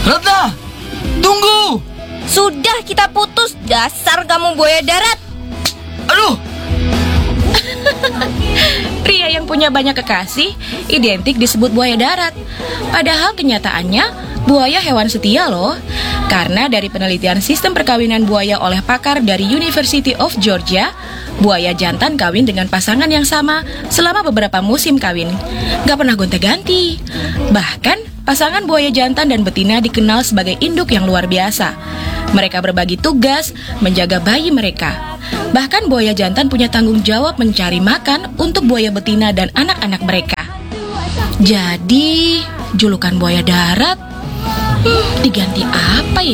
Ratna, tunggu! Sudah, kita putus. Dasar kamu buaya darat. Aduh! Pria yang punya banyak kekasih identik disebut buaya darat. Padahal kenyataannya buaya hewan setia loh. Karena dari penelitian sistem perkawinan buaya oleh pakar dari University of Georgia, buaya jantan kawin dengan pasangan yang sama selama beberapa musim kawin. Gak pernah gonta-ganti. Bahkan pasangan buaya jantan dan betina dikenal sebagai induk yang luar biasa. Mereka berbagi tugas menjaga bayi mereka. Bahkan buaya jantan punya tanggung jawab mencari makan untuk buaya betina dan anak-anak mereka. Jadi, julukan buaya darat diganti apa ya?